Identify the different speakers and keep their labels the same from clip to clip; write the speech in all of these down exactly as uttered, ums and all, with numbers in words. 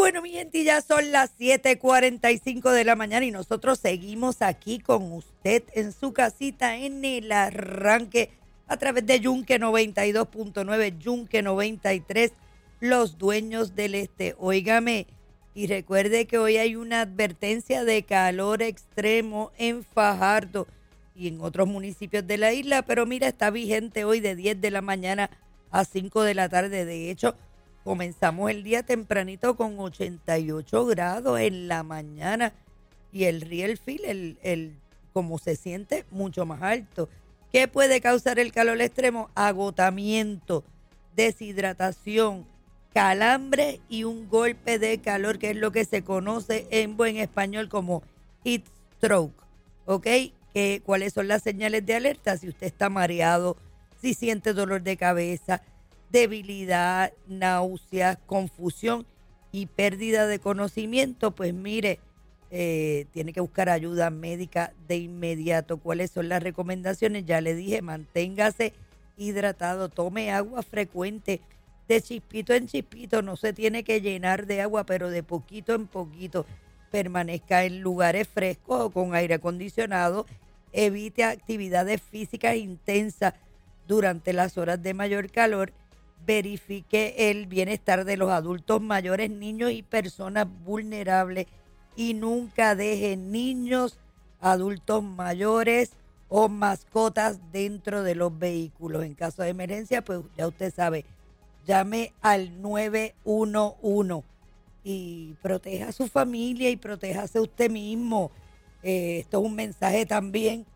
Speaker 1: Bueno, mi gente, ya son las siete cuarenta y cinco de la mañana y nosotros seguimos aquí con usted en su casita en el arranque a través de Yunque noventa y dos punto nueve, Yunque noventa y tres, los dueños del este. Óigame, y recuerde que hoy hay una advertencia de calor extremo en Fajardo y en otros municipios de la isla, pero mira, está vigente hoy de diez de la mañana a cinco de la tarde. De hecho, comenzamos el día tempranito con ochenta y ocho grados en la mañana y el real feel, el, el como se siente, mucho más alto. ¿Qué puede causar el calor extremo? Agotamiento, deshidratación, calambre y un golpe de calor, que es lo que se conoce en buen español como heat stroke. ¿Ok? ¿Qué, ¿Cuáles son las señales de alerta? Si usted está mareado, si siente dolor de cabeza, debilidad, náuseas, confusión y pérdida de conocimiento, pues mire, eh, tiene que buscar ayuda médica de inmediato. ¿Cuáles son las recomendaciones? Ya le dije, manténgase hidratado, tome agua frecuente, de chispito en chispito, no se tiene que llenar de agua, pero de poquito en poquito. Permanezca en lugares frescos o con aire acondicionado, evite actividades físicas intensas durante las horas de mayor calor. Verifique el bienestar de los adultos mayores, niños y personas vulnerables y nunca deje niños, adultos mayores o mascotas dentro de los vehículos. En caso de emergencia, pues ya usted sabe, llame al nueve uno uno y proteja a su familia y protéjase usted mismo. Eh, esto es un mensaje también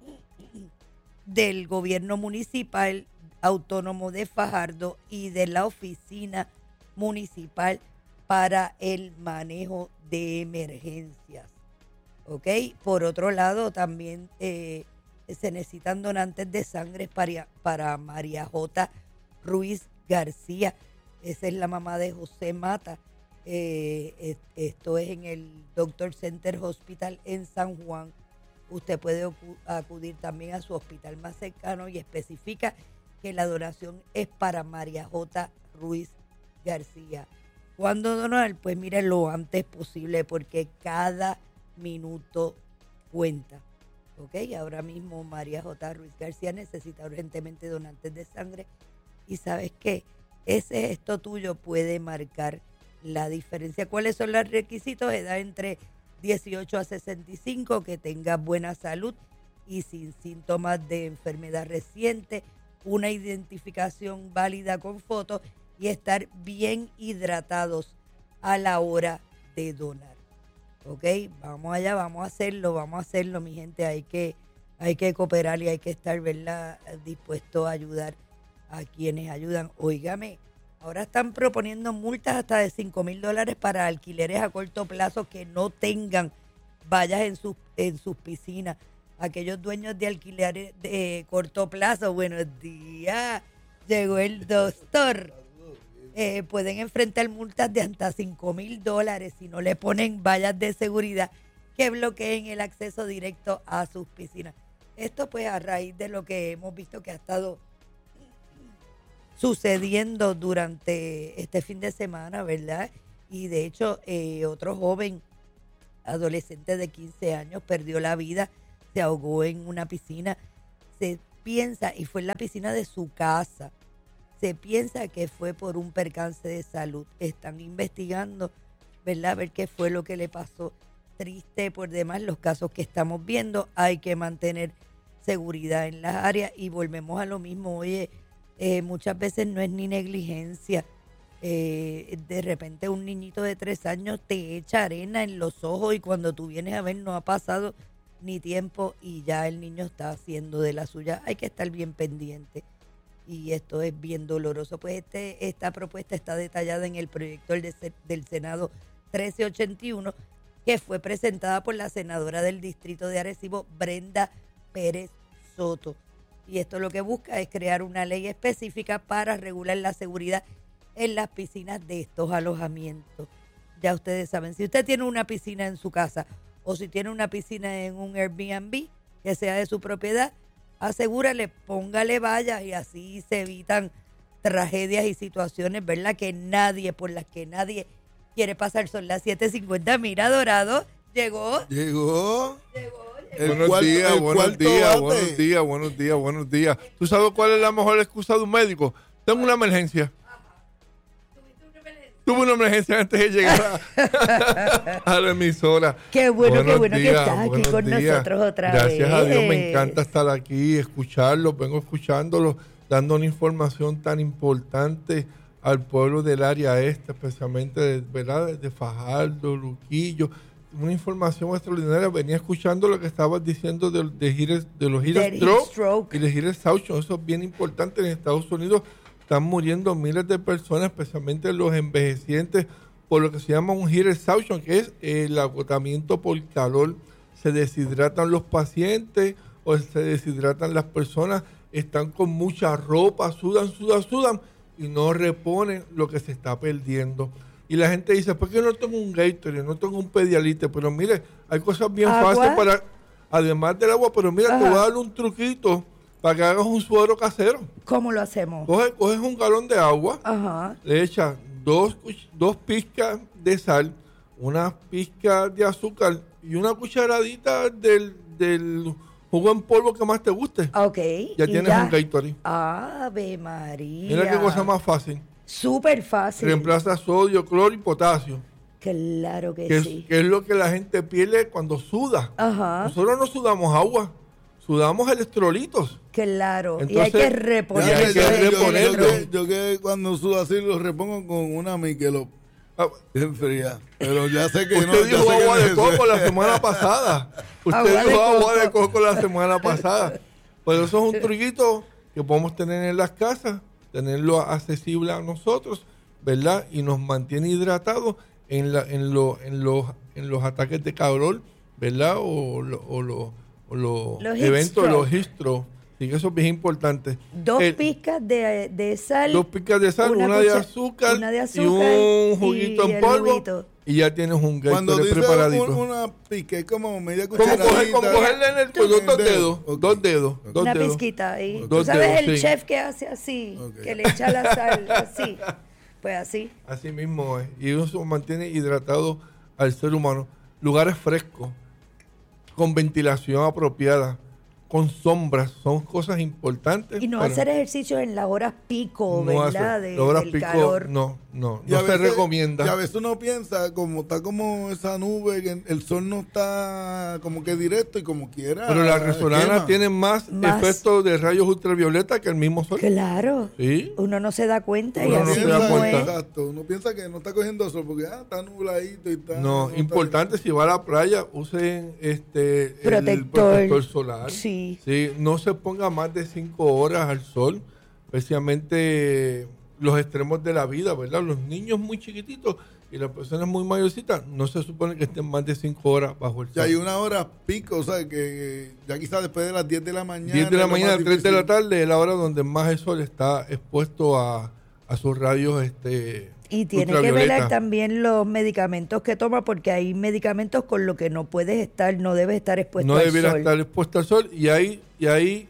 Speaker 1: del gobierno municipal autónomo de Fajardo y de la oficina municipal para el manejo de emergencias. ¿Ok? Por otro lado, también eh, se necesitan donantes de sangre para, para María J. Ruiz García. Esa es la mamá de José Mata. Eh, esto es en el Doctor Center Hospital en San Juan. Usted puede acudir también a su hospital más cercano y especifica que la donación es para María J. Ruiz García. ¿Cuándo donar? Pues mire, lo antes posible, porque cada minuto cuenta. ¿Ok? Ahora mismo María J. Ruiz García necesita urgentemente donantes de sangre. Y ¿sabes qué? Ese gesto tuyo puede marcar la diferencia. ¿Cuáles son los requisitos? Edad entre dieciocho a sesenta y cinco, que tenga buena salud y sin síntomas de enfermedad reciente, una identificación válida con fotos y estar bien hidratados a la hora de donar. ¿Ok? Vamos allá, vamos a hacerlo, vamos a hacerlo, mi gente. Hay que, hay que cooperar y hay que estar, ¿verdad?, dispuesto a ayudar a quienes ayudan. Óigame, ahora están proponiendo multas hasta de cinco mil dólares para alquileres a corto plazo que no tengan vallas en sus, en sus piscinas. Aquellos dueños de alquileres de corto plazo, buenos días, llegó el doctor. Eh, pueden enfrentar multas de hasta cinco mil dólares si no le ponen vallas de seguridad que bloqueen el acceso directo a sus piscinas. Esto pues a raíz de lo que hemos visto que ha estado sucediendo durante este fin de semana, ¿verdad? Y de hecho, eh, otro joven adolescente de quince años perdió la vida, se ahogó en una piscina. Se piensa, y fue en la piscina de su casa, se piensa que fue por un percance de salud. Están investigando, ¿verdad?, a ver qué fue lo que le pasó. Triste por demás los casos que estamos viendo. Hay que mantener seguridad en las áreas y volvemos a lo mismo. Oye, Eh, muchas veces no es ni negligencia. Eh, de repente un niñito de tres años te echa arena en los ojos y cuando tú vienes a ver no ha pasado ni tiempo y ya el niño está haciendo de la suya. Hay que estar bien pendiente y esto es bien doloroso. Pues este, esta propuesta está detallada en el proyecto del, del Senado trece ochenta y uno, que fue presentada por la senadora del distrito de Arecibo, Brenda Pérez Soto. Y esto lo que busca es crear una ley específica para regular la seguridad en las piscinas de estos alojamientos. Ya ustedes saben, si usted tiene una piscina en su casa o si tiene una piscina en un Airbnb que sea de su propiedad, asegúrale, póngale vallas y así se evitan tragedias y situaciones, ¿verdad?, que nadie, por las que nadie quiere pasar, son las siete cincuenta. Mira, Dorado, llegó.
Speaker 2: Llegó.
Speaker 1: Llegó.
Speaker 2: El
Speaker 3: buenos
Speaker 2: cuarto,
Speaker 3: días,
Speaker 2: el
Speaker 3: buenos
Speaker 2: cuarto
Speaker 3: días,
Speaker 2: bate.
Speaker 3: buenos días, buenos días, buenos días. ¿Tú sabes cuál es la mejor excusa de un médico? Tengo una emergencia. Tuve una emergencia antes de llegar a, a la emisora.
Speaker 1: Qué bueno,
Speaker 3: Buenos
Speaker 1: qué bueno
Speaker 3: días,
Speaker 1: que estás aquí
Speaker 3: buenos
Speaker 1: con
Speaker 3: días.
Speaker 1: nosotros otra
Speaker 3: Gracias
Speaker 1: vez.
Speaker 3: a Dios, me encanta estar aquí, escucharlo, vengo escuchándolo, dando una información tan importante al pueblo del área este, especialmente de, ¿verdad? de Fajardo, Luquillo. Una información extraordinaria. Venía escuchando lo que estabas diciendo de, de, heat, de los heat
Speaker 1: Del
Speaker 3: stroke,
Speaker 1: heat stroke
Speaker 3: y de heat exhaustion. Eso es bien importante. En Estados Unidos están muriendo miles de personas, especialmente los envejecientes, por lo que se llama un heat exhaustion, que es el agotamiento por calor. Se deshidratan los pacientes o se deshidratan las personas, están con mucha ropa, sudan, sudan, sudan y no reponen lo que se está perdiendo. Y la gente dice, ¿por qué no tengo un Gatorade, no tengo un Pedialite? Pero mire, hay cosas bien
Speaker 1: ¿Agua?
Speaker 3: fáciles para, además del agua, pero mira,
Speaker 1: Ajá.
Speaker 3: te voy a dar un truquito para que hagas un suero casero.
Speaker 1: ¿Cómo lo hacemos?
Speaker 3: Coges, coges un galón de agua,
Speaker 1: Ajá.
Speaker 3: le echas dos, cuch- dos pizcas de sal, una pizca de azúcar y una cucharadita del, del jugo en polvo que más te guste.
Speaker 1: Ok.
Speaker 3: Ya
Speaker 1: ¿y
Speaker 3: tienes un Gatorade.
Speaker 1: Ave María.
Speaker 3: Mira qué cosa más fácil.
Speaker 1: Súper fácil.
Speaker 3: Reemplaza sodio, cloro y potasio.
Speaker 1: Claro que,
Speaker 3: Que es,
Speaker 1: sí.
Speaker 3: que es lo que la gente pierde cuando suda.
Speaker 1: Ajá.
Speaker 3: Nosotros no sudamos agua, sudamos electrolitos.
Speaker 1: Claro. y
Speaker 3: Entonces,
Speaker 1: hay que
Speaker 3: y
Speaker 1: reponer.
Speaker 3: hay que
Speaker 2: yo, yo- yo-
Speaker 3: reponerlo.
Speaker 2: yo que- yo que cuando sudo así lo repongo con una Michelob
Speaker 3: Ah,
Speaker 2: bien fría. Pero ya sé que
Speaker 3: Usted
Speaker 2: no. ya
Speaker 3: dijo
Speaker 2: sé que
Speaker 3: agua
Speaker 2: no
Speaker 3: de
Speaker 2: es
Speaker 3: coco
Speaker 2: eso.
Speaker 3: la semana pasada. Usted
Speaker 1: Agua de
Speaker 3: dijo agua de
Speaker 1: coco.
Speaker 3: coco la semana pasada. Pues eso es un truquito que podemos tener en las casas, tenerlo accesible a nosotros, ¿verdad? Y nos mantiene hidratados en, la, en, lo, en, los, en los ataques de calor, ¿verdad? O, lo- o, lo- o los,
Speaker 1: Los heat
Speaker 3: eventos,
Speaker 1: stroke.
Speaker 3: los histros. Sí, que eso es bien importante.
Speaker 1: Dos
Speaker 3: El-
Speaker 1: pizcas de, de sal.
Speaker 3: Dos picas de sal,
Speaker 1: una
Speaker 3: una, de
Speaker 1: cucha-
Speaker 3: azúcar,
Speaker 1: una de
Speaker 3: y
Speaker 1: azúcar
Speaker 3: un juguito
Speaker 1: y
Speaker 3: en
Speaker 1: el
Speaker 3: polvo.
Speaker 1: juguito.
Speaker 3: Y ya tienes un
Speaker 2: Cuando
Speaker 3: Gatorade
Speaker 2: dice
Speaker 3: preparadito.
Speaker 2: un- una pique, es como media
Speaker 3: Como
Speaker 2: cucharadita.
Speaker 3: coger, como cogerle en el con dos, dos dedos,
Speaker 2: Ok.
Speaker 3: dos dedos, dos
Speaker 1: Una
Speaker 3: dedos.
Speaker 1: pizquita ahí.
Speaker 3: Dos
Speaker 1: ¿Tú sabes
Speaker 3: dedos,
Speaker 1: el
Speaker 3: sí.
Speaker 1: chef que hace así?
Speaker 2: Ok.
Speaker 1: Que le echa la sal así. Pues así.
Speaker 3: Así mismo es. Y eso mantiene hidratado al ser humano. Lugares frescos, con ventilación apropiada, con sombras, son cosas importantes.
Speaker 1: Y no
Speaker 3: para-
Speaker 1: hacer ejercicio en las horas pico,
Speaker 3: no
Speaker 1: ¿verdad?
Speaker 3: hacer-
Speaker 1: De-
Speaker 3: las horas
Speaker 1: del
Speaker 3: pico,
Speaker 1: calor.
Speaker 3: no, no,
Speaker 2: Y
Speaker 3: no
Speaker 2: a
Speaker 3: se
Speaker 2: veces-
Speaker 3: recomienda.
Speaker 2: Y a veces uno piensa, como está como esa nube, que el sol no está como que directo y como quiera.
Speaker 3: Pero las resolanas
Speaker 2: quema.
Speaker 3: tienen más,
Speaker 1: Más.
Speaker 3: efectos de rayos ultravioleta que el mismo sol.
Speaker 1: Claro.
Speaker 3: Sí.
Speaker 1: Uno no se da cuenta y
Speaker 3: Uno no
Speaker 1: así
Speaker 3: se da
Speaker 1: mismo
Speaker 3: cuenta.
Speaker 1: es.
Speaker 2: Exacto, uno piensa que no está cogiendo sol porque ah, está nubladito y está.
Speaker 3: No,
Speaker 2: está-
Speaker 3: importante, si va a la playa, usen este el
Speaker 1: Protector.
Speaker 3: protector solar.
Speaker 1: Sí.
Speaker 3: Sí, no se ponga más de cinco horas al sol, especialmente los extremos de la vida, ¿verdad? Los niños muy chiquititos y las personas muy mayorcitas no se supone que estén más de cinco horas bajo el sol.
Speaker 2: Ya hay una hora pico, o sea, que ya quizás después de las diez de la mañana.
Speaker 3: diez de la
Speaker 2: es lo más
Speaker 3: mañana, tres de la
Speaker 2: difícil.
Speaker 3: tarde es la hora donde más el sol está expuesto a, a sus rayos este,
Speaker 1: Y tiene que
Speaker 3: ultravioleta.
Speaker 1: ver también los medicamentos que toma, porque hay medicamentos con los que no puedes estar, no debes estar expuesto
Speaker 3: no
Speaker 1: al
Speaker 3: debiera
Speaker 1: sol.
Speaker 3: estar expuesto al sol y hay, y hay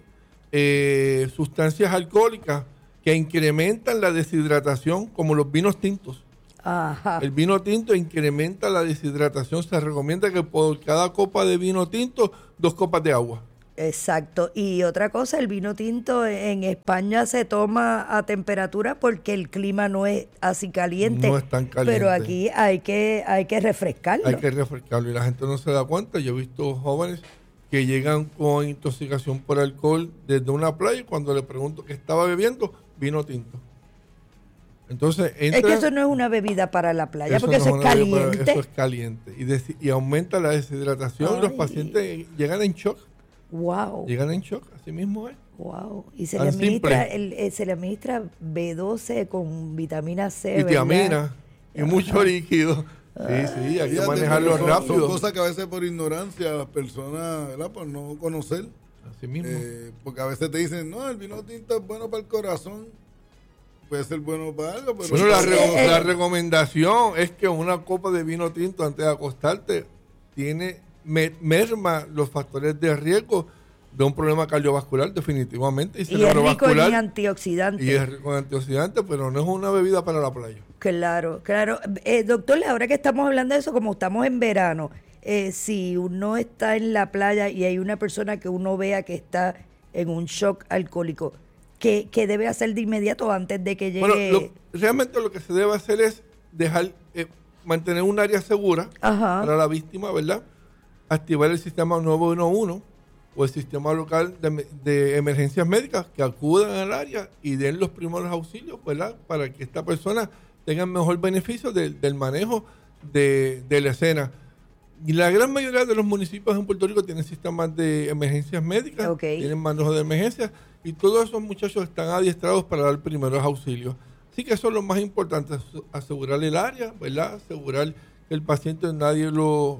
Speaker 3: eh, sustancias alcohólicas que incrementan la deshidratación, como los vinos tintos.
Speaker 1: Ajá.
Speaker 3: El vino tinto incrementa la deshidratación. Se recomienda que por cada copa de vino tinto, dos copas de agua.
Speaker 1: Exacto. Y otra cosa, el vino tinto en España se toma a temperatura porque el clima no es así caliente.
Speaker 3: No es tan caliente.
Speaker 1: Pero aquí hay que, hay que refrescarlo.
Speaker 3: Hay que refrescarlo y la gente no se da cuenta. Yo he visto jóvenes que llegan con intoxicación por alcohol desde una playa y cuando le pregunto qué estaba bebiendo, vino tinto. Entonces, entra,
Speaker 1: Es que eso no es una bebida para la playa, porque
Speaker 3: no
Speaker 1: eso es
Speaker 3: una bebida, pero
Speaker 1: caliente.
Speaker 3: Eso es caliente y, desi- y aumenta la deshidratación. Los
Speaker 1: Ay.
Speaker 3: pacientes llegan en shock.
Speaker 1: Wow,
Speaker 3: Llegan en shock, así mismo es.
Speaker 1: wow. Y se
Speaker 3: Tan
Speaker 1: le administra,
Speaker 3: simple.
Speaker 1: el, eh, se le administra B doce con vitamina C,
Speaker 3: Vitamina
Speaker 1: ¿verdad?
Speaker 3: y mucho líquido. Sí, sí, hay que
Speaker 2: Fíjate,
Speaker 3: manejarlo
Speaker 2: pero son-
Speaker 3: rápido.
Speaker 2: Son cosas que a veces por ignorancia las personas, ¿verdad? Por no conocer.
Speaker 3: Así mismo.
Speaker 2: Eh, porque a veces te dicen, no, el vino tinto es bueno para el corazón. Puede ser bueno para algo, pero.
Speaker 3: Bueno, la,
Speaker 1: Sí,
Speaker 3: re-
Speaker 1: eh,
Speaker 3: la recomendación es que una copa de vino tinto antes de acostarte tiene me- merma los factores de riesgo de un problema cardiovascular, definitivamente. Y,
Speaker 1: Y es rico en
Speaker 3: cerebrovascular,
Speaker 1: antioxidantes.
Speaker 3: y es rico en antioxidantes, pero no es una bebida para la playa.
Speaker 1: Claro, claro. Eh, doctor, ahora que estamos hablando de eso, como estamos en verano, eh, si uno está en la playa y hay una persona que uno vea que está en un shock alcohólico, ¿qué, qué debe hacer de inmediato antes de que llegue?
Speaker 3: Bueno, lo- realmente lo que se debe hacer es dejar, eh, mantener un área segura
Speaker 1: Ajá.
Speaker 3: para la víctima, ¿verdad? Activar el sistema nueve uno uno o el sistema local de, me- de emergencias médicas que acudan al área y den los primeros auxilios, ¿verdad? Para que esta persona tenga mejor beneficio del, del manejo de, de la escena. Y la gran mayoría de los municipios en Puerto Rico tienen sistemas de emergencias médicas,
Speaker 1: Ok.
Speaker 3: tienen manejo de emergencias y todos esos muchachos están adiestrados para dar primeros auxilios. Así que eso es lo más importante, asu- asegurar el área, ¿verdad? Asegurar que el paciente nadie lo,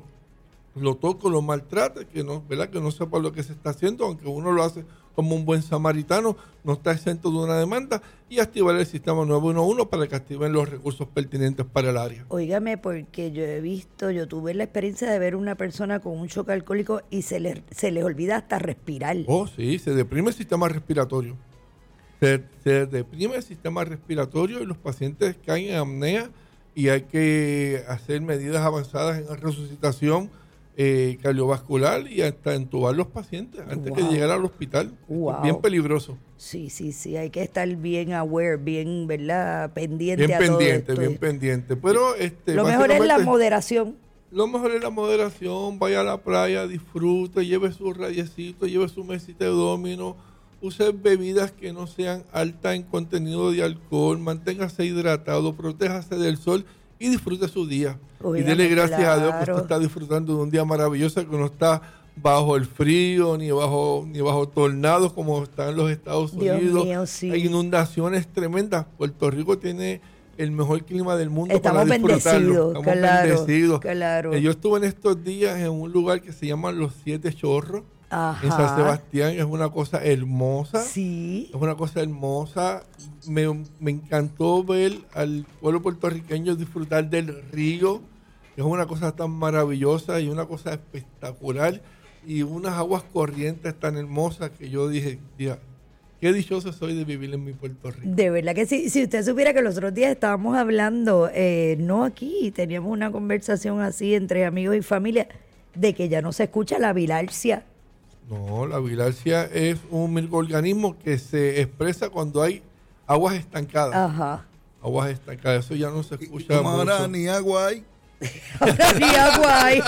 Speaker 3: lo toque, lo maltrate, que no, ¿verdad? Que no sepa lo que se está haciendo, aunque uno lo hace como un buen samaritano, no está exento de una demanda, y activar el sistema nueve uno uno para que activen los recursos pertinentes para el área.
Speaker 1: Óigame, porque yo he visto, yo tuve la experiencia de ver una persona con un shock alcohólico y se les, se les olvida hasta respirar.
Speaker 3: Oh, sí, se deprime el sistema respiratorio. Se, se deprime el sistema respiratorio y los pacientes caen en apnea y hay que hacer medidas avanzadas en resucitación eh, cardiovascular y hasta entubar los pacientes antes
Speaker 1: Wow.
Speaker 3: que llegar al hospital. Esto es
Speaker 1: Wow.
Speaker 3: bien peligroso.
Speaker 1: Sí, sí, sí, hay que estar bien aware, bien, ¿verdad? Pendiente
Speaker 3: Bien
Speaker 1: a todo
Speaker 3: pendiente,
Speaker 1: esto.
Speaker 3: bien pendiente. Pero este,
Speaker 1: Lo mejor es la
Speaker 3: básicamente,
Speaker 1: moderación.
Speaker 3: Lo mejor es la moderación. Vaya a la playa, disfrute, lleve su radiecito, lleve su mesita de domino, use bebidas que no sean altas en contenido de alcohol, manténgase hidratado, protéjase del sol y disfrute su día.
Speaker 1: Óigame,
Speaker 3: y dele gracias a Dios que
Speaker 1: claro.
Speaker 3: usted está disfrutando de un día maravilloso, que no está bajo el frío, ni bajo ni bajo tornados como están en los Estados
Speaker 1: Dios
Speaker 3: Unidos.
Speaker 1: mío, sí.
Speaker 3: Hay inundaciones tremendas. Puerto Rico tiene el mejor clima del mundo
Speaker 1: Estamos
Speaker 3: para disfrutarlo.
Speaker 1: bendecidos, claro,
Speaker 3: bendecidos.
Speaker 1: claro.
Speaker 3: Eh, Yo estuve en estos días en un lugar que se llama Los Siete Chorros,
Speaker 1: Ajá.
Speaker 3: en San Sebastián. Es una cosa hermosa.
Speaker 1: Sí.
Speaker 3: Es una cosa hermosa. Me, me encantó ver al pueblo puertorriqueño disfrutar del río. Es una cosa tan maravillosa y una cosa espectacular. Y unas aguas corrientes tan hermosas que yo dije, "Tía, qué dichoso soy de vivir en mi Puerto Rico".
Speaker 1: De verdad que sí. Si usted supiera que los otros días estábamos hablando, eh, no aquí, teníamos una conversación así entre amigos y familia, de que ya no se escucha la bilarcia.
Speaker 3: No, la bilharcia es un microorganismo que se expresa cuando hay aguas estancadas.
Speaker 1: Ajá.
Speaker 3: Aguas estancadas, eso ya no se
Speaker 2: Y
Speaker 3: escucha
Speaker 2: como ahora
Speaker 3: mucho.
Speaker 2: ni agua hay.
Speaker 1: Ahora ni agua hay.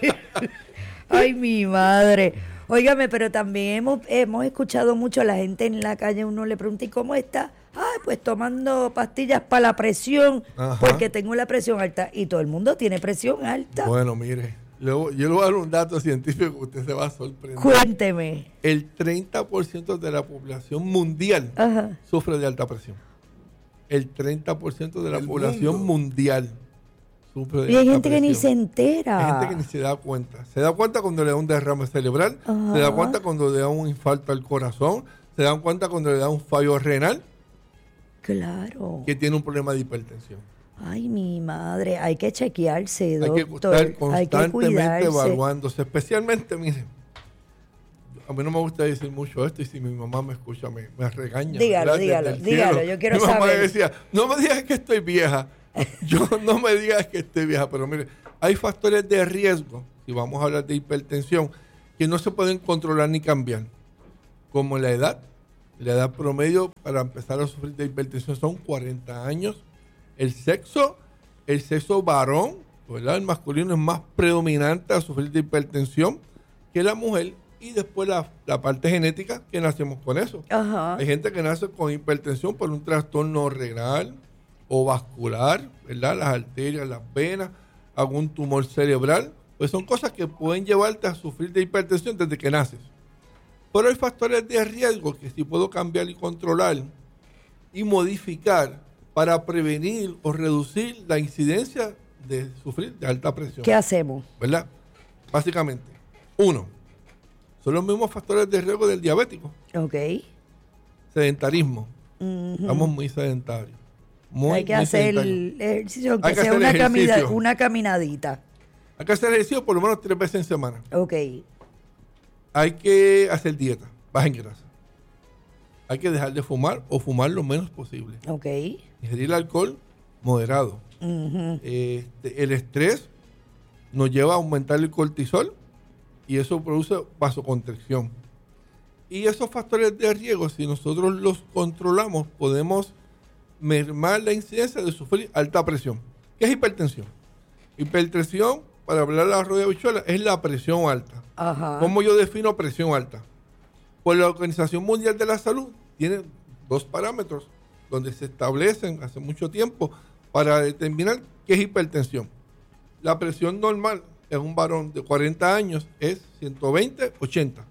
Speaker 1: Ay, mi madre. Óigame, pero también hemos, hemos escuchado mucho a la gente en la calle, uno le pregunta, ¿y cómo está? Ay, pues tomando pastillas para la presión,
Speaker 3: Ajá.
Speaker 1: porque tengo la presión alta. Y todo el mundo tiene presión alta.
Speaker 3: Bueno, mire, luego, yo le voy a dar un dato científico que usted se va a sorprender.
Speaker 1: Cuénteme.
Speaker 3: El treinta por ciento de la población mundial
Speaker 1: Ajá.
Speaker 3: sufre de alta presión. El treinta por ciento de la
Speaker 2: ¿El
Speaker 3: población
Speaker 2: mundo?
Speaker 3: mundial sufre de
Speaker 1: Y hay
Speaker 3: alta
Speaker 1: gente que ni se
Speaker 3: presión.
Speaker 1: entera.
Speaker 3: Hay gente que ni se da cuenta. Se da cuenta cuando le da un derrame cerebral,
Speaker 1: Ajá.
Speaker 3: se da cuenta cuando le da un infarto al corazón, se dan cuenta cuando le da un fallo renal,
Speaker 1: Claro.
Speaker 3: que tiene un problema de hipertensión.
Speaker 1: Ay, mi madre, hay que chequearse,
Speaker 3: Hay
Speaker 1: doctor.
Speaker 3: que estar
Speaker 1: Hay que
Speaker 3: constantemente
Speaker 1: cuidarse.
Speaker 3: evaluándose, especialmente, miren, a mí no me gusta decir mucho esto y si mi mamá me escucha me, me regaña.
Speaker 1: Dígalo,
Speaker 3: ¿verdad?
Speaker 1: dígalo,
Speaker 3: Desde el
Speaker 1: dígalo,
Speaker 3: cielo.
Speaker 1: yo quiero
Speaker 3: mi mamá
Speaker 1: saber.
Speaker 3: me decía, no me digas que estoy vieja. Yo no me digas que estoy vieja, pero mire, hay factores de riesgo, si vamos a hablar de hipertensión, que no se pueden controlar ni cambiar, como la edad. La edad promedio para empezar a sufrir de hipertensión son cuarenta años. El sexo, el sexo varón, ¿verdad? El masculino es más predominante a sufrir de hipertensión que la mujer. Y después la, la parte genética, que nacemos con eso.
Speaker 1: Ajá.
Speaker 3: Hay gente que nace con hipertensión por un trastorno renal o vascular, ¿verdad? Las arterias, las venas, algún tumor cerebral. Pues son cosas que pueden llevarte a sufrir de hipertensión desde que naces. Pero hay factores de riesgo que sí puedo cambiar y controlar y modificar para prevenir o reducir la incidencia de sufrir de alta presión.
Speaker 1: ¿Qué hacemos?
Speaker 3: ¿Verdad? Básicamente, uno, son los mismos factores de riesgo del diabético.
Speaker 1: Ok.
Speaker 3: Sedentarismo.
Speaker 1: Ujú.
Speaker 3: Estamos muy sedentarios. Muy,
Speaker 1: Hay que
Speaker 3: muy
Speaker 1: hacer
Speaker 3: sedentarios.
Speaker 1: el ejercicio, aunque
Speaker 3: Hay que
Speaker 1: sea
Speaker 3: hacer
Speaker 1: una,
Speaker 3: ejercicio.
Speaker 1: camina- una caminadita.
Speaker 3: Hay que hacer ejercicio por lo menos tres veces en semana.
Speaker 1: Ok.
Speaker 3: Hay que hacer dieta, baja en grasa. Hay que dejar de fumar o fumar lo menos posible.
Speaker 1: Ok.
Speaker 3: Ingerir alcohol moderado.
Speaker 1: Ujú.
Speaker 3: Este, el estrés nos lleva a aumentar el cortisol y eso produce vasoconstricción. Y esos factores de riesgo, si nosotros los controlamos, podemos mermar la incidencia de sufrir alta presión. ¿Qué es hipertensión? Hipertensión, para hablar de la arroz de habichuela, es la presión alta.
Speaker 1: Ajá.
Speaker 3: ¿Cómo yo defino presión alta? Pues la Organización Mundial de la Salud tiene dos parámetros donde se establecen hace mucho tiempo para determinar qué es hipertensión. La presión normal en un varón de cuarenta años es ciento veinte ochenta.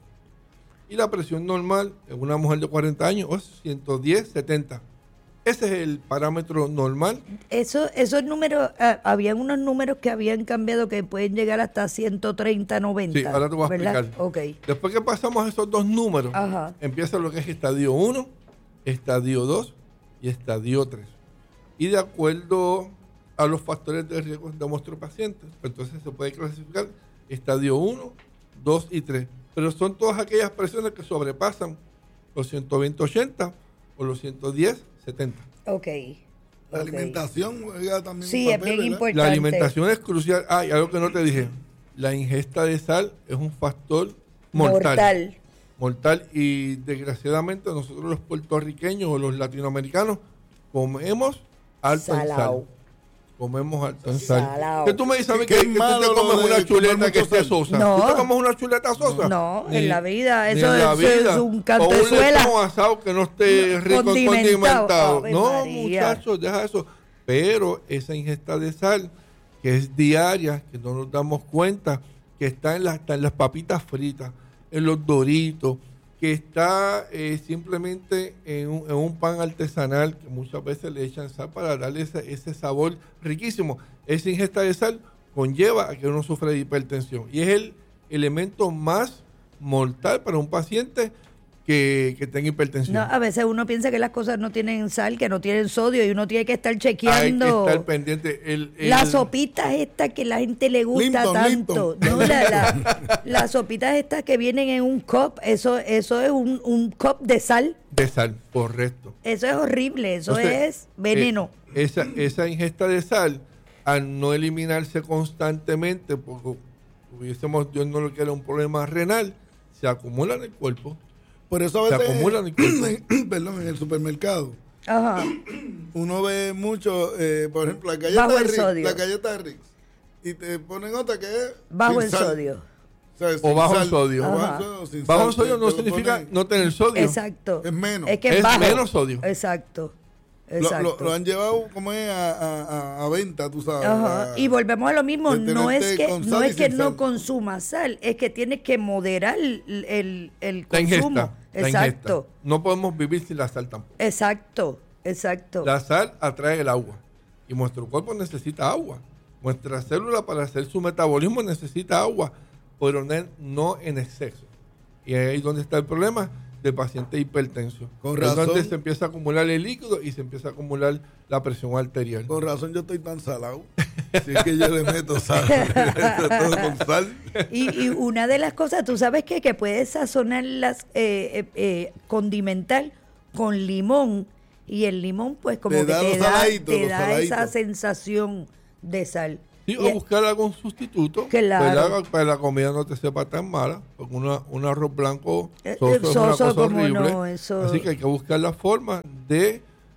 Speaker 3: Y la presión normal en una mujer de cuarenta años es ciento diez setenta. Ese es el parámetro normal.
Speaker 1: Eso, esos números, ah, habían unos números que habían cambiado que pueden llegar hasta ciento treinta noventa.
Speaker 3: Sí, ahora te voy a
Speaker 1: ¿verdad?
Speaker 3: explicar.
Speaker 1: Ok.
Speaker 3: Después que pasamos esos dos números,
Speaker 1: Ajá.
Speaker 3: empieza lo que es estadio uno, estadio dos y estadio tres. Y de acuerdo a los factores de riesgo de nuestro paciente, entonces se puede clasificar estadio uno, dos y tres. Pero son todas aquellas presiones que sobrepasan los ciento veinte ochenta o los ciento diez setenta.
Speaker 1: Ok.
Speaker 2: La
Speaker 1: ok.
Speaker 2: alimentación juega también
Speaker 1: Sí,
Speaker 2: un
Speaker 1: es
Speaker 2: papel,
Speaker 1: bien
Speaker 2: ¿verdad?
Speaker 1: importante.
Speaker 3: La alimentación es crucial. Ah, y algo que no te dije. La ingesta de sal es un factor mortal.
Speaker 1: Mortal.
Speaker 3: Mortal. Y desgraciadamente nosotros los puertorriqueños o los latinoamericanos comemos alto en sal.
Speaker 1: Salao.
Speaker 3: Comemos alto en sal.
Speaker 1: Salao.
Speaker 3: ¿Qué tú me dices a mí
Speaker 2: ¿Qué
Speaker 3: que,
Speaker 2: es
Speaker 3: que tú
Speaker 2: malo
Speaker 3: te
Speaker 2: lo
Speaker 3: comes
Speaker 2: de
Speaker 3: una
Speaker 2: comer
Speaker 3: chuleta
Speaker 2: mucho
Speaker 3: que esté
Speaker 2: sal?
Speaker 3: sosa?
Speaker 1: No.
Speaker 3: ¿Tú te comes una chuleta sosa?
Speaker 1: No,
Speaker 3: Ni-
Speaker 1: en la vida.
Speaker 3: ni
Speaker 1: Eso,
Speaker 3: en la
Speaker 1: eso es
Speaker 3: vida.
Speaker 1: un
Speaker 3: O un
Speaker 1: cantezuela.
Speaker 3: lechón asado que no esté rico en
Speaker 1: Condimentado.
Speaker 3: condimentado.
Speaker 1: Ave
Speaker 3: No,
Speaker 1: María.
Speaker 3: muchachos, deja eso. Pero esa ingesta de sal, que es diaria, que no nos damos cuenta, que está en las, está en las papitas fritas, en los doritos, que está eh, simplemente en un, en un pan artesanal, que muchas veces le echan sal para darle ese, ese sabor riquísimo. Esa ingesta de sal conlleva a que uno sufra de hipertensión. Y es el elemento más mortal para un paciente que, que tenga hipertensión.
Speaker 1: No, a veces uno piensa que las cosas no tienen sal, que no tienen sodio, y uno tiene que estar
Speaker 3: Hay que
Speaker 1: chequeando.
Speaker 3: estar pendiente. El, el-
Speaker 1: Las sopitas estas que la gente le gusta
Speaker 2: Linton,
Speaker 1: tanto.
Speaker 2: Linton.
Speaker 1: No, la- la- las sopitas estas que vienen en un cup, eso, eso es un, un cup de sal.
Speaker 3: de sal, correcto.
Speaker 1: Eso es horrible, eso
Speaker 3: Entonces,
Speaker 1: es veneno.
Speaker 3: eh, esa, esa ingesta de sal, al no eliminarse constantemente, porque hubiésemos, Dios no lo quiera, un problema renal, se acumula en el cuerpo.
Speaker 2: Por eso a
Speaker 3: Se
Speaker 2: veces,
Speaker 3: acumulan en el cuerpo.
Speaker 2: perdón, en el supermercado,
Speaker 1: Ajá.
Speaker 2: uno ve mucho, eh, por ejemplo, la galleta
Speaker 1: Bajo
Speaker 2: de
Speaker 1: el
Speaker 2: Ritz,
Speaker 1: sodio.
Speaker 2: la galleta de Ritz, y te ponen otra que es
Speaker 1: Bajo
Speaker 2: sin
Speaker 1: el
Speaker 2: sal.
Speaker 1: sodio.
Speaker 2: O, sea,
Speaker 3: O
Speaker 2: sin
Speaker 3: bajo
Speaker 2: sal.
Speaker 3: sodio.
Speaker 2: O bajo
Speaker 1: Ajá.
Speaker 2: sodio, sin
Speaker 3: Bajo
Speaker 2: sal,
Speaker 3: sodio
Speaker 2: te-
Speaker 3: no
Speaker 2: te lo
Speaker 3: significa
Speaker 2: ponen-
Speaker 3: no tener sodio.
Speaker 1: Exacto.
Speaker 2: Es menos.
Speaker 1: Es que
Speaker 3: Es
Speaker 1: es bajo.
Speaker 3: menos sodio.
Speaker 1: Exacto.
Speaker 2: Lo,
Speaker 1: Exacto.
Speaker 2: lo- lo han llevado como es a, a- a- a venta, tú sabes.
Speaker 1: Ajá.
Speaker 2: a-
Speaker 1: Y volvemos a lo mismo,
Speaker 2: de
Speaker 1: no es
Speaker 2: tenerte
Speaker 1: que
Speaker 2: con
Speaker 1: no
Speaker 2: sal y
Speaker 1: es que
Speaker 2: sin
Speaker 1: no
Speaker 2: sal.
Speaker 1: consumas sal, es que tienes que moderar el, el, el
Speaker 3: La
Speaker 1: consumo.
Speaker 3: ingesta. La
Speaker 1: Exacto.
Speaker 3: ingesta. No podemos vivir sin la sal tampoco.
Speaker 1: Exacto. Exacto.
Speaker 3: La sal atrae el agua y nuestro cuerpo necesita agua. Nuestra célula para hacer su metabolismo necesita agua, pero no en, no en exceso. Y ahí es donde está el problema del paciente hipertenso.
Speaker 2: Con
Speaker 3: Es donde
Speaker 2: razón.
Speaker 3: se empieza a acumular el líquido y se empieza a acumular la presión arterial.
Speaker 2: Con razón yo estoy tan salado. Si es que yo le meto sal. Todo con sal.
Speaker 1: Y, y una de las cosas, tú sabes qué? Que puedes sazonar las, eh, eh, eh, condimentar con limón, y el limón pues como
Speaker 2: Te
Speaker 1: que
Speaker 2: da
Speaker 1: te
Speaker 2: los
Speaker 1: da,
Speaker 2: saladitos,
Speaker 1: te
Speaker 2: los
Speaker 1: da
Speaker 2: saladitos.
Speaker 1: esa sensación de sal.
Speaker 3: Sí,
Speaker 1: Y-
Speaker 3: o buscar algún sustituto
Speaker 1: Claro.
Speaker 3: ¿verdad? Para que la comida no te sepa tan mala, porque una, un arroz blanco
Speaker 1: Eh,
Speaker 3: soso
Speaker 1: eh,
Speaker 3: es una
Speaker 1: soso,
Speaker 3: cosa
Speaker 1: como
Speaker 3: horrible.
Speaker 1: no, eso-
Speaker 3: Así que hay que buscar la forma de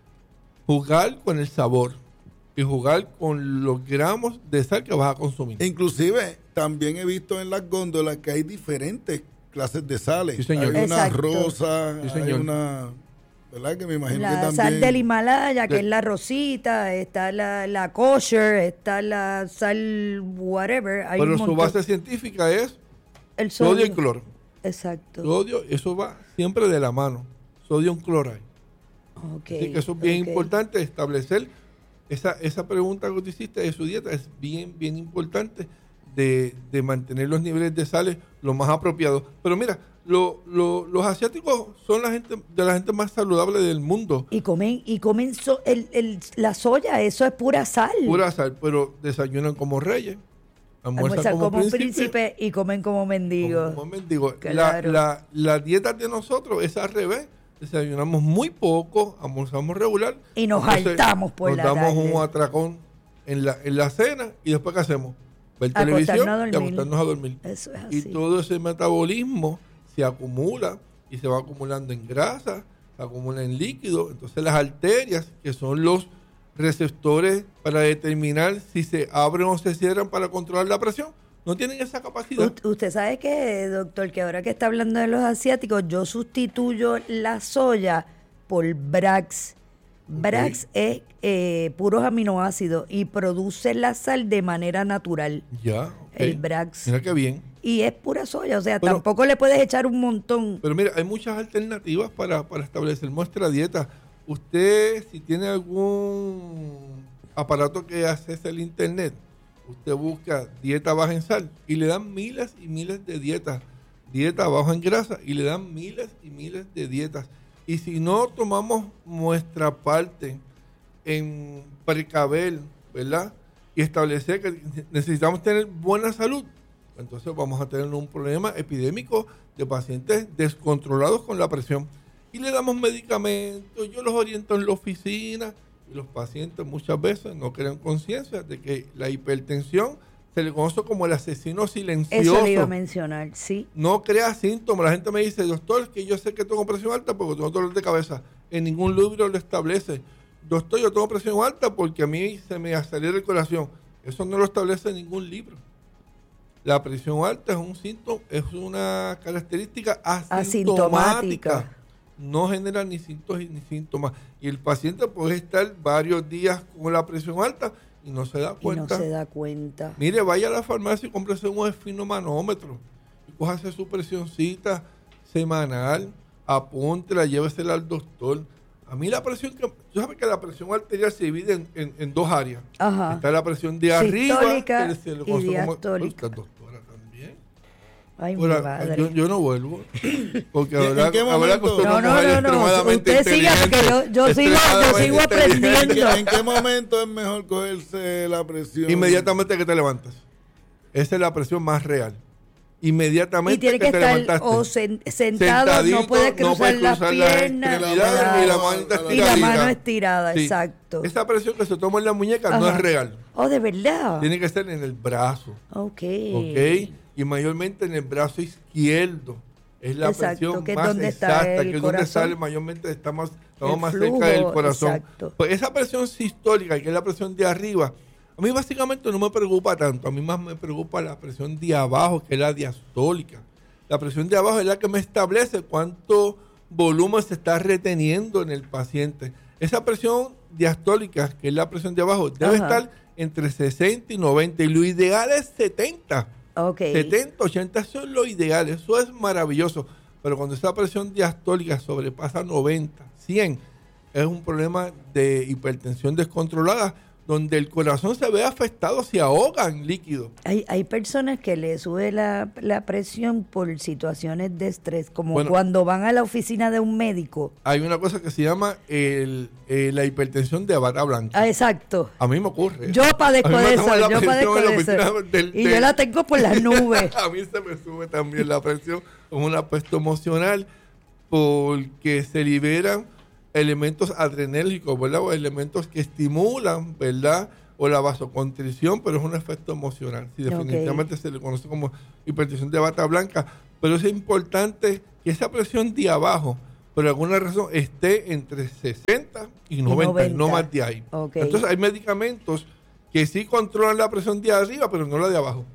Speaker 3: jugar con el sabor y jugar con los gramos de sal que vas a consumir.
Speaker 2: Inclusive, también he visto en las góndolas que hay diferentes clases de sales.
Speaker 3: Sí, señor.
Speaker 2: Hay una
Speaker 1: Exacto.
Speaker 2: rosa,
Speaker 3: Sí,
Speaker 2: hay
Speaker 3: señor.
Speaker 2: una... ¿Verdad? Que me imagino que
Speaker 1: La
Speaker 2: también...
Speaker 1: sal del Himalaya, que
Speaker 3: De-
Speaker 1: es la rosita, está la, la kosher, está la sal whatever. Hay
Speaker 3: Pero
Speaker 1: un
Speaker 3: su
Speaker 1: montón.
Speaker 3: base científica es
Speaker 1: El
Speaker 3: sodio y cloro.
Speaker 1: Exacto.
Speaker 3: Sodio, eso va siempre de la mano. Sodium chloride.
Speaker 1: Okay,
Speaker 3: Así que eso es bien
Speaker 1: ok.
Speaker 3: importante establecer esa, esa pregunta que tú hiciste de su dieta. Es bien, bien importante de, de mantener los niveles de sales lo más apropiados. Pero mira, lo- lo- los asiáticos son la gente de la gente más saludable del mundo.
Speaker 1: Y comen, y comen so- el, el- la soya, eso es pura sal.
Speaker 3: Pura sal, pero desayunan como reyes, almuerzan
Speaker 1: Almuerzan
Speaker 3: como,
Speaker 1: como un
Speaker 3: príncipes,
Speaker 1: príncipe y comen como mendigos.
Speaker 3: como mendigos.
Speaker 1: Claro.
Speaker 3: La, la, la dieta de nosotros es al revés. desayunamos muy poco, almorzamos regular.
Speaker 1: Y nos saltamos por
Speaker 3: nos
Speaker 1: la
Speaker 3: damos
Speaker 1: tarde.
Speaker 3: un atracón en la, en la cena y después ¿qué hacemos? Ver
Speaker 1: Acostarnos
Speaker 3: televisión
Speaker 1: a dormir.
Speaker 3: y acostarnos a dormir.
Speaker 1: Eso es
Speaker 3: Y
Speaker 1: así.
Speaker 3: todo ese metabolismo se acumula y se va acumulando en grasa, se acumula en líquido. Entonces las arterias, que son los receptores para determinar si se abren o se cierran para controlar la presión, no tienen esa capacidad.
Speaker 1: U- usted sabe que, doctor, que ahora que está hablando de los asiáticos, yo sustituyo la soya por Brax. Brax es eh, puros aminoácidos y produce la sal de manera natural.
Speaker 3: Ya, ok.
Speaker 1: El Brax.
Speaker 3: Mira qué bien.
Speaker 1: Y es pura soya, o sea,
Speaker 3: Pero-
Speaker 1: tampoco le puedes echar un montón.
Speaker 3: Pero mira, hay muchas alternativas para, para establecer nuestra dieta. Usted, si tiene algún aparato que accese al internet, usted busca dieta baja en sal y le dan miles y miles de dietas. Dieta baja en grasa y le dan miles y miles de dietas. Y si no tomamos nuestra parte en precaver, ¿verdad? Y establecer que necesitamos tener buena salud, entonces vamos a tener un problema epidémico de pacientes descontrolados con la presión. Y le damos medicamentos, yo los oriento en la oficina y los pacientes muchas veces no crean conciencia de que la hipertensión se le conoce como el asesino silencioso.
Speaker 1: Eso le iba a mencionar, sí.
Speaker 3: No crea síntomas. La gente me dice, doctor, es que yo sé que tengo presión alta porque tengo dolor de cabeza. En ningún libro lo establece. Doctor, yo tengo presión alta porque a mí se me acelera el corazón. Eso no lo establece en ningún libro. La presión alta es un síntoma, es una característica asintomática.
Speaker 1: Asintomática.
Speaker 3: No genera ni síntomas ni síntomas. Y el paciente puede estar varios días con la presión alta y no se da
Speaker 1: Y no
Speaker 3: cuenta.
Speaker 1: se da cuenta.
Speaker 3: Mire, vaya a la farmacia y cómprese un esfinomanómetro. Y cójase su presioncita semanal, apúntela, llévesela al doctor. A mí la presión, que tú sabes que la presión arterial se divide en, en, en dos áreas.
Speaker 1: Ajá.
Speaker 3: Está la presión de arriba,
Speaker 1: Sistólica
Speaker 3: que se le
Speaker 1: y
Speaker 3: conoce como-
Speaker 1: diastólica.
Speaker 3: Usted, doctora, también.
Speaker 1: Ay, mi
Speaker 3: Ahora,
Speaker 1: madre.
Speaker 3: yo, yo no vuelvo. Porque
Speaker 2: ¿En
Speaker 3: ahora,
Speaker 2: qué
Speaker 3: ahora
Speaker 2: momento?
Speaker 3: que usted
Speaker 1: No,
Speaker 3: es una
Speaker 1: no,
Speaker 3: mujer
Speaker 1: no, no.
Speaker 3: extremadamente
Speaker 1: Usted siga, porque
Speaker 3: inteligente,
Speaker 1: yo- yo sigo- yo
Speaker 3: extremadamente
Speaker 1: sigo
Speaker 3: inteligente,
Speaker 2: ¿En
Speaker 1: aprendiendo.
Speaker 2: qué, en qué momento es mejor cogerse la presión?
Speaker 3: Inmediatamente que te levantas. Esa es la presión más real. Inmediatamente
Speaker 1: Y tiene que,
Speaker 3: te
Speaker 1: estar
Speaker 3: levantaste.
Speaker 1: o sen- sentado,
Speaker 3: Sentadito,
Speaker 1: no puede cruzar
Speaker 3: puedes
Speaker 1: las
Speaker 3: cruzar las
Speaker 1: piernas.
Speaker 3: extremidades
Speaker 2: claro.
Speaker 3: y la manita
Speaker 2: Y la
Speaker 1: Y la
Speaker 3: estiradita.
Speaker 1: mano estirada,
Speaker 3: Sí.
Speaker 1: exacto.
Speaker 3: Esa presión que se toma en la muñeca no
Speaker 1: Ajá.
Speaker 3: es real.
Speaker 1: Oh, de verdad.
Speaker 3: Tiene que ser en el brazo.
Speaker 1: Ok.
Speaker 3: ¿Ok? Y mayormente en el brazo izquierdo. Es la
Speaker 1: Exacto,
Speaker 3: presión
Speaker 1: que es
Speaker 3: más
Speaker 1: donde está
Speaker 3: exacta,
Speaker 1: el
Speaker 3: que es donde
Speaker 1: corazón.
Speaker 3: sale mayormente, está más, estamos
Speaker 1: El
Speaker 3: más
Speaker 1: flujo,
Speaker 3: cerca del corazón.
Speaker 1: exacto.
Speaker 3: Pues esa presión sistólica, que es la presión de arriba, a mí básicamente no me preocupa tanto. A mí más me preocupa la presión de abajo, que es la diastólica. La presión de abajo es la que me establece cuánto volumen se está reteniendo en el paciente. Esa presión diastólica, que es la presión de abajo, debe
Speaker 1: Ajá.
Speaker 3: estar entre sesenta y noventa. Y lo ideal es setenta.
Speaker 1: Ok.
Speaker 3: setenta, ochenta, eso es lo ideal, eso es maravilloso. Pero cuando esa presión diastólica sobrepasa noventa, cien, es un problema de hipertensión descontrolada, donde el corazón se ve afectado, se ahoga en líquido.
Speaker 1: Hay, hay personas que le sube la, la presión por situaciones de estrés, como
Speaker 3: Bueno.
Speaker 1: cuando van a la oficina de un médico.
Speaker 3: Hay una cosa que se llama el, eh, la hipertensión de bata blanca.
Speaker 1: Ah, exacto.
Speaker 3: A mí me ocurre.
Speaker 1: Yo padezco
Speaker 3: A mí me
Speaker 1: de
Speaker 3: toman
Speaker 1: eso,
Speaker 3: la
Speaker 1: yo
Speaker 3: presión
Speaker 1: padezco
Speaker 3: en la
Speaker 1: de
Speaker 3: oficina
Speaker 1: eso.
Speaker 3: del-
Speaker 1: Y
Speaker 3: del-
Speaker 1: yo la tengo por las nubes.
Speaker 3: A mí se me sube también la presión, es un apuesto emocional, porque se liberan elementos adrenérgicos, ¿verdad? O elementos que estimulan, ¿verdad? O la vasoconstricción, pero es un efecto emocional. Sí, definitivamente
Speaker 1: Ok.
Speaker 3: se le conoce como hipertensión de bata blanca. Pero es importante que esa presión de abajo, por alguna razón, esté entre sesenta y noventa, y no
Speaker 1: noventa.
Speaker 3: más de ahí.
Speaker 1: Ok.
Speaker 3: Entonces hay medicamentos que sí controlan la presión de arriba, pero no la de abajo.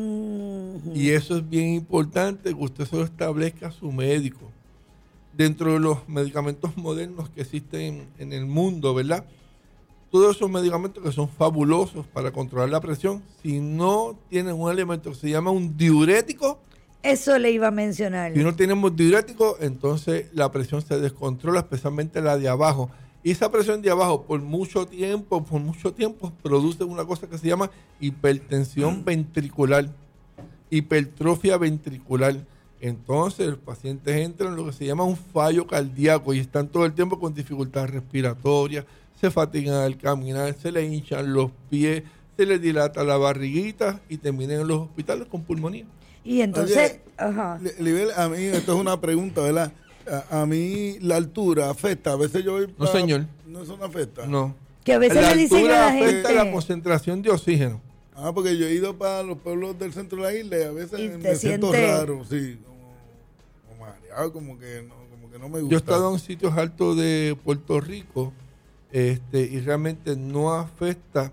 Speaker 1: Mm,
Speaker 3: Y eso es bien importante, que usted se lo establezca a su médico. Dentro de los medicamentos modernos que existen en el mundo, ¿verdad? Todos esos medicamentos que son fabulosos para controlar la presión, si no tienen un elemento que se llama un diurético,
Speaker 1: Eso le iba a mencionar.
Speaker 3: si no tenemos diurético, entonces la presión se descontrola, especialmente la de abajo. Y esa presión de abajo, por mucho tiempo, por mucho tiempo, produce una cosa que se llama hipertensión ventricular, hipertrofia ventricular. Entonces, los pacientes entran en lo que se llama un fallo cardíaco y están todo el tiempo con dificultad respiratoria, se fatigan al caminar, se le hinchan los pies, se les dilata la barriguita y terminan en los hospitales con pulmonía.
Speaker 1: Y entonces,
Speaker 2: Oye,
Speaker 1: ajá.
Speaker 2: Li- Libel, a mí esto es una pregunta, ¿verdad? A, a mí la altura afecta. A veces yo voy
Speaker 3: No,
Speaker 2: pa-
Speaker 3: señor.
Speaker 2: No, eso no afecta.
Speaker 3: No.
Speaker 1: Que a veces
Speaker 3: La
Speaker 1: le dicen a
Speaker 3: altura
Speaker 1: la
Speaker 3: afecta
Speaker 1: gente...
Speaker 3: la concentración de oxígeno.
Speaker 2: Ah, porque yo he ido para los pueblos del centro de la isla y a veces
Speaker 1: Y
Speaker 2: me
Speaker 1: te
Speaker 2: siento
Speaker 1: sientes-
Speaker 2: raro, sí. Como, como mareado, como que, no, como que no me gusta.
Speaker 3: Yo he estado en sitios altos de Puerto Rico este, y realmente no afecta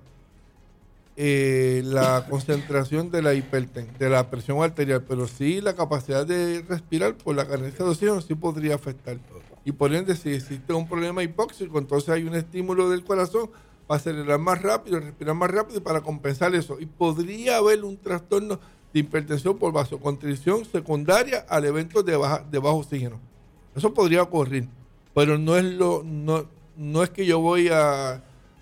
Speaker 3: eh, la concentración de la hiperten de la presión arterial, pero sí la capacidad de respirar por la carencia de oxígeno sí podría afectar. Y por ende, si existe un problema hipóxico, entonces hay un estímulo del corazón para acelerar más rápido, respirar más rápido y para compensar eso. Y podría haber un trastorno de hipertensión por vasoconstricción secundaria al evento de, baja, de bajo oxígeno. Eso podría ocurrir, pero no es lo no, no es que yo voy a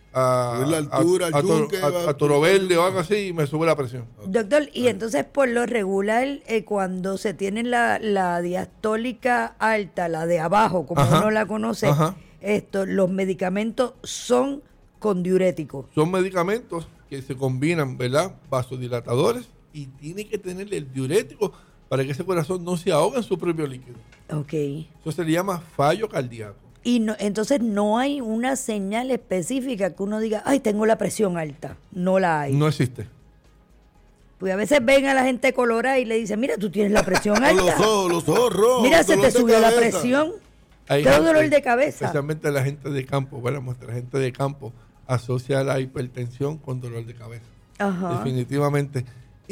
Speaker 3: a,
Speaker 2: Subir la altura,
Speaker 3: a,
Speaker 2: al
Speaker 3: a, Toro-
Speaker 2: yunque,
Speaker 3: a-
Speaker 2: va-
Speaker 3: a Toro Verde o algo así y me sube la presión.
Speaker 1: Doctor, y entonces por lo regular, eh, cuando se tiene la, la diastólica alta, la de abajo, como
Speaker 3: Ajá,
Speaker 1: uno la conoce,
Speaker 3: ajá.
Speaker 1: esto, los medicamentos son con diuréticos.
Speaker 3: Son medicamentos que se combinan, ¿verdad? Vasodilatadores y tiene que tener el diurético para que ese corazón no se ahogue en su propio líquido.
Speaker 1: Ok.
Speaker 3: Eso se le llama fallo cardíaco.
Speaker 1: Y no, entonces no hay una señal específica que uno diga, ay, tengo la presión alta. No la hay.
Speaker 3: No existe.
Speaker 1: Porque a veces ven a la gente colorada y le dicen, mira, tú tienes la presión
Speaker 2: O los
Speaker 1: alta.
Speaker 2: ojos, los ojos rojos.
Speaker 1: Mira, se
Speaker 2: dolor
Speaker 1: te
Speaker 2: de
Speaker 1: subió la
Speaker 2: cabeza.
Speaker 1: presión.
Speaker 3: Hay
Speaker 1: Tengo
Speaker 3: gente,
Speaker 1: dolor de cabeza.
Speaker 3: Especialmente la gente de campo, bueno, nuestra gente de campo asocia la hipertensión con dolor de cabeza.
Speaker 1: Ajá.
Speaker 3: Definitivamente.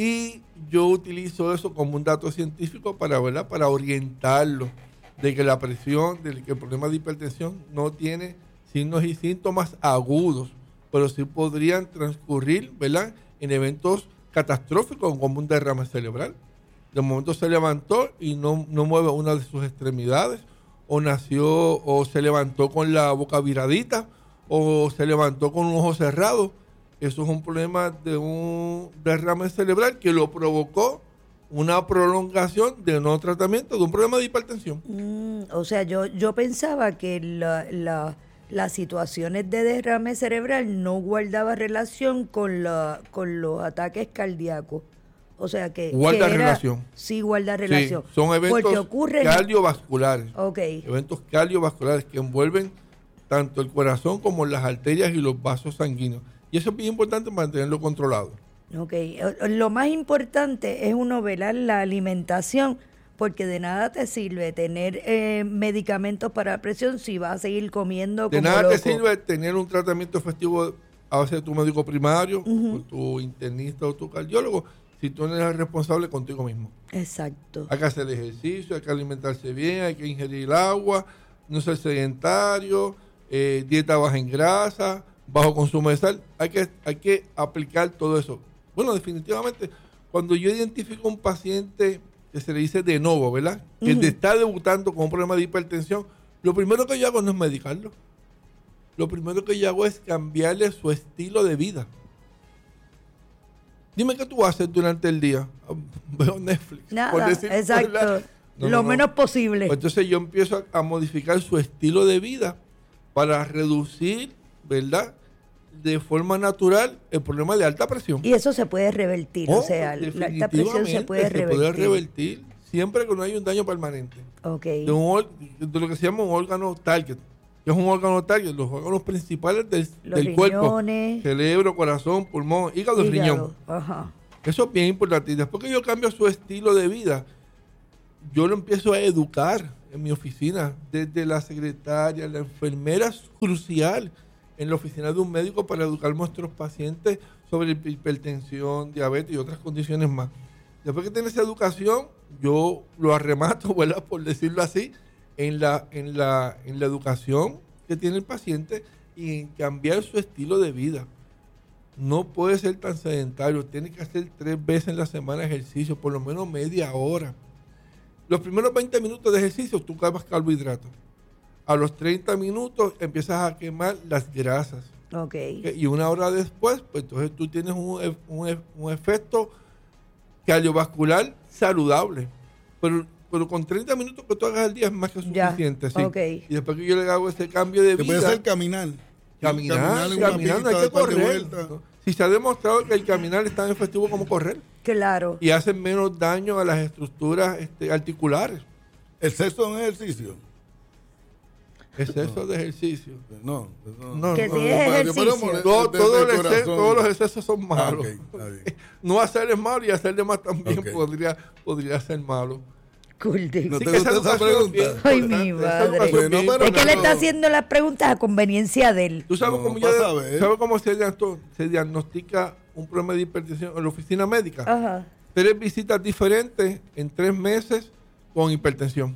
Speaker 3: Y yo utilizo eso como un dato científico para, ¿verdad? Para orientarlo de que la presión, de que el problema de hipertensión no tiene signos y síntomas agudos, pero sí podrían transcurrir, ¿verdad? En eventos catastróficos como un derrame cerebral. De momento se levantó y no, no mueve una de sus extremidades, o nació o se levantó con la boca viradita, o se levantó con un ojo cerrado. Eso es un problema de un derrame cerebral que lo provocó una prolongación de no tratamiento de un problema de hipertensión.
Speaker 1: Mm, o sea, yo, yo pensaba que la, la- las situaciones de derrame cerebral no guardaba relación con, la, con los ataques cardíacos. O sea que...
Speaker 3: Guarda
Speaker 1: que era-
Speaker 3: relación.
Speaker 1: Sí, guarda relación.
Speaker 3: Sí, son
Speaker 1: Porque
Speaker 3: eventos
Speaker 1: ocurre...
Speaker 3: cardiovasculares.
Speaker 1: Ok.
Speaker 3: Eventos cardiovasculares que envuelven tanto el corazón como las arterias y los vasos sanguíneos. Y eso es bien importante mantenerlo controlado.
Speaker 1: Ok, O- lo más importante es uno velar la alimentación, porque de nada te sirve tener eh, medicamentos para la presión si vas a seguir comiendo
Speaker 3: De
Speaker 1: como
Speaker 3: nada
Speaker 1: loco.
Speaker 3: te sirve tener un tratamiento efectivo a base de tu médico primario, o tu internista o tu cardiólogo, si tú no eres responsable contigo mismo.
Speaker 1: Exacto.
Speaker 3: Hay que hacer ejercicio, hay que alimentarse bien, hay que ingerir agua, no ser sedentario, eh, dieta baja en grasa, bajo consumo de sal. Hay que, hay que aplicar todo eso. Bueno, definitivamente, cuando yo identifico un paciente que se le dice de novo, ¿verdad? Que
Speaker 1: Ujú.
Speaker 3: está debutando con un problema de hipertensión, lo primero que yo hago no es medicarlo. Lo primero que yo hago es cambiarle su estilo de vida. Dime qué tú haces durante el día. Veo Netflix. por
Speaker 1: Nada,
Speaker 3: decir,
Speaker 1: exacto.
Speaker 3: ¿verdad? No,
Speaker 1: lo
Speaker 3: no, no.
Speaker 1: menos posible.
Speaker 3: Pues entonces yo empiezo a, a modificar su estilo de vida para reducir, ¿verdad? De forma natural el problema de alta presión.
Speaker 1: Y eso se puede revertir, o
Speaker 3: Oh,
Speaker 1: sea, la alta presión se puede
Speaker 3: definitivamente
Speaker 1: revertir.
Speaker 3: revertir siempre que no haya un daño permanente.
Speaker 1: Ok.
Speaker 3: De, un or- de lo que se llama un órgano target. ¿Qué es un órgano target? Los órganos principales del,
Speaker 1: Los
Speaker 3: del cuerpo.
Speaker 1: riñones.
Speaker 3: Cerebro, corazón, pulmón, hígado y
Speaker 1: Hígado.
Speaker 3: riñón.
Speaker 1: Ajá.
Speaker 3: Eso es bien importante. Y después que yo cambio su estilo de vida, yo lo empiezo a educar en mi oficina, desde la secretaria, la enfermera es crucial en la oficina de un médico para educar a nuestros pacientes sobre hipertensión, diabetes y otras condiciones más. Después que tiene esa educación, yo lo arremato, ¿verdad? Por decirlo así, en la, en la, en la educación que tiene el paciente y en cambiar su estilo de vida. No puede ser tan sedentario, tiene que hacer tres veces en la semana ejercicio, por lo menos media hora. Los primeros veinte minutos de ejercicio tú quemas carbohidratos. A los treinta minutos empiezas a quemar las grasas.
Speaker 1: Ok.
Speaker 3: Y una hora después, pues entonces tú tienes un, ef- un, ef- un efecto cardiovascular saludable. Pero, pero con treinta minutos que tú hagas al día es más que
Speaker 1: Ya,
Speaker 3: suficiente. Sí.
Speaker 1: ok.
Speaker 3: Y después que yo le hago ese cambio de
Speaker 2: Se
Speaker 3: vida...
Speaker 2: puede hacer caminar.
Speaker 3: Caminar,
Speaker 2: en una
Speaker 3: caminar, no
Speaker 2: pista,
Speaker 3: hay que
Speaker 2: dar par de
Speaker 3: correr.
Speaker 2: vueltas.
Speaker 3: ¿no? Si se ha demostrado que el caminar es tan efectivo como correr
Speaker 1: Claro.
Speaker 3: y hace menos daño a las estructuras este, articulares.
Speaker 2: El sexo es un ejercicio.
Speaker 3: Exceso de ejercicio.
Speaker 2: No, no,
Speaker 3: No,
Speaker 1: Que
Speaker 3: no,
Speaker 1: si
Speaker 3: no,
Speaker 1: es
Speaker 2: no,
Speaker 1: ejercicio.
Speaker 2: yo puedo
Speaker 3: Todo-
Speaker 2: molestar
Speaker 3: todo el
Speaker 2: de
Speaker 3: exceso-
Speaker 2: corazón.
Speaker 3: todos los excesos son
Speaker 2: Ah,
Speaker 3: malos.
Speaker 2: ok, está bien.
Speaker 3: No hacer es malo y hacer de más también
Speaker 2: Ok.
Speaker 3: podría, podría ser malo.
Speaker 1: Cool de-
Speaker 2: No
Speaker 3: Sí,
Speaker 2: te
Speaker 3: que
Speaker 2: gusta esa
Speaker 3: educación es
Speaker 2: pregunta.
Speaker 3: bien
Speaker 1: Ay,
Speaker 3: importante,
Speaker 1: mi
Speaker 3: esa
Speaker 1: madre.
Speaker 3: educación
Speaker 2: Bueno,
Speaker 3: bien
Speaker 2: pero
Speaker 1: Es que le
Speaker 2: no.
Speaker 1: está haciendo las preguntas a conveniencia de él.
Speaker 3: ¿Tú sabes
Speaker 2: No,
Speaker 3: cómo,
Speaker 2: para
Speaker 3: ya-
Speaker 2: saber.
Speaker 3: ¿sabes cómo se, diagno- se diagnostica un problema de hipertensión en la oficina médica?
Speaker 1: Ajá.
Speaker 3: Tres visitas diferentes en tres meses con hipertensión.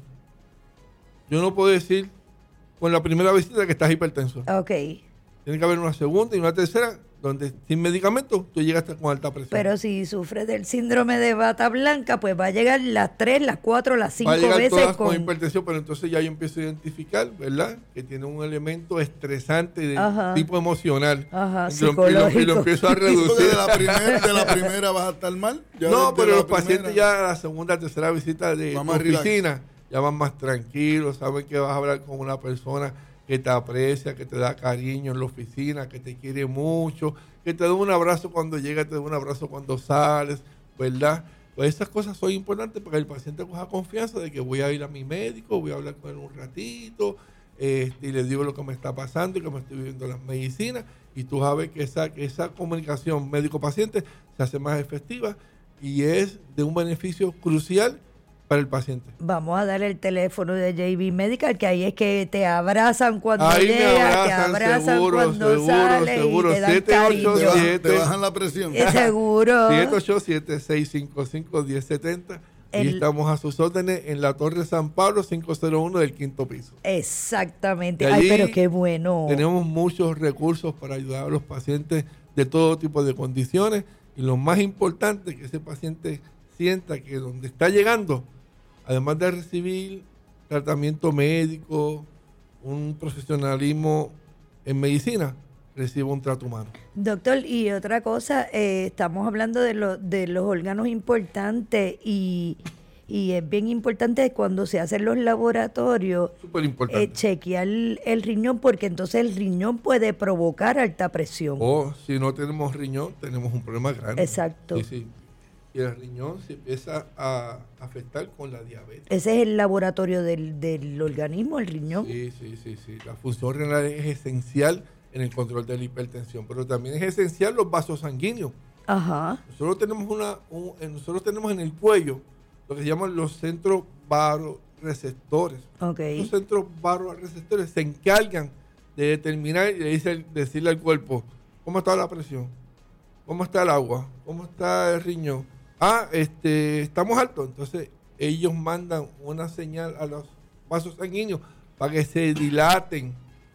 Speaker 3: Yo no puedo decir con la primera visita que estás hipertenso.
Speaker 1: Ok.
Speaker 3: Tiene que haber una segunda y una tercera donde sin medicamento tú llegas con alta presión.
Speaker 1: Pero si sufre del síndrome de bata blanca, pues va a llegar las tres, las cuatro, las cinco
Speaker 3: Va a llegar
Speaker 1: veces
Speaker 3: todas con...
Speaker 1: con...
Speaker 3: hipertensión, pero entonces ya yo empiezo a identificar, ¿verdad? Que tiene un elemento estresante de
Speaker 1: Ajá.
Speaker 3: tipo emocional.
Speaker 1: Ajá,
Speaker 3: y, lo, y lo- y lo
Speaker 1: psicológico.
Speaker 3: empiezo a
Speaker 2: Porque
Speaker 3: reducir.
Speaker 2: de la, primer- de la primera vas a estar mal. Ya
Speaker 3: No,
Speaker 2: desde
Speaker 3: pero
Speaker 2: la
Speaker 3: los
Speaker 2: primera-
Speaker 3: pacientes ya a la segunda, tercera visita de
Speaker 2: Va
Speaker 3: tu
Speaker 2: más relax.
Speaker 3: oficina ya van más tranquilos, saben que vas a hablar con una persona que te aprecia, que te da cariño en la oficina, que te quiere mucho, que te da un abrazo cuando llegas, te da un abrazo cuando sales, ¿verdad? Pues esas cosas son importantes para que el paciente coja confianza de que voy a ir a mi médico, voy a hablar con él un ratito, este, y le digo lo que me está pasando y que me estoy viviendo las medicinas, y tú sabes que esa, que esa comunicación médico-paciente se hace más efectiva y es de un beneficio crucial para el paciente.
Speaker 1: Vamos a dar el teléfono de J B Medical, que ahí es que te abrazan cuando
Speaker 3: Ahí me
Speaker 1: llegas, te
Speaker 3: abrazan,
Speaker 1: abrazan
Speaker 3: seguro,
Speaker 1: cuando
Speaker 3: seguro,
Speaker 1: sales
Speaker 3: seguro.
Speaker 1: y te dan
Speaker 3: siete, ocho,
Speaker 1: cariño.
Speaker 2: Te, bajan-
Speaker 3: siete.
Speaker 2: te bajan la presión.
Speaker 1: Eh, Seguro.
Speaker 3: siete ocho siete, seis cinco cinco, uno cero siete cero y
Speaker 1: El-
Speaker 3: estamos a sus órdenes en la Torre San Pablo cinco cero uno del quinto piso.
Speaker 1: Exactamente.
Speaker 3: De
Speaker 1: Ay,
Speaker 3: allí
Speaker 1: pero qué bueno.
Speaker 3: Tenemos muchos recursos para ayudar a los pacientes de todo tipo de condiciones y lo más importante es que ese paciente sienta que donde está llegando, además de recibir tratamiento médico, un profesionalismo en medicina, recibe un trato humano.
Speaker 1: Doctor, y otra cosa, eh, estamos hablando de, lo- de los órganos importantes y, y es bien importante cuando se hacen los laboratorios
Speaker 3: Súper
Speaker 1: eh,
Speaker 3: importante.
Speaker 1: chequear el, el riñón, porque entonces el riñón puede provocar alta presión.
Speaker 3: O si no tenemos riñón, tenemos un problema grande.
Speaker 1: Exacto.
Speaker 3: Sí, sí. Y el riñón se empieza a afectar con la diabetes.
Speaker 1: Ese es el laboratorio del, del organismo, el riñón.
Speaker 3: Sí, sí, sí, sí. La función renal es esencial en el control de la hipertensión, pero también es esencial los vasos sanguíneos.
Speaker 1: Ajá.
Speaker 3: Nosotros tenemos una, un- en- nosotros tenemos en el cuello lo que se llaman los centros varoreceptores.
Speaker 1: Ok.
Speaker 3: Los centros varoreceptores se encargan de determinar y de dice- decirle al cuerpo cómo está la presión, cómo está el agua, cómo está el riñón. Ah, este, estamos altos. Entonces ellos mandan una señal a los vasos sanguíneos para que se dilaten